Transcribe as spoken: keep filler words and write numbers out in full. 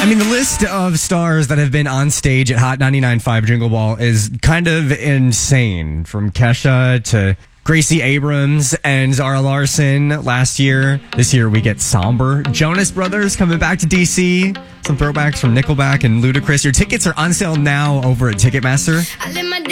I mean, the list of stars that have been on stage at Hot ninety-nine point five Jingle Ball is kind of insane. From Kesha to Gracie Abrams and Zara Larson last year. This year we get Somber. Jonas Brothers coming back to D C. Some throwbacks from Nickelback and Ludacris. Your tickets are on sale now over at Ticketmaster.